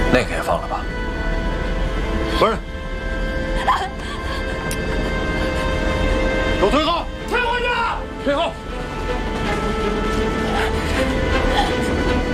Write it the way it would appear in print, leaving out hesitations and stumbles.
那个也放了吧。 不是，有退后。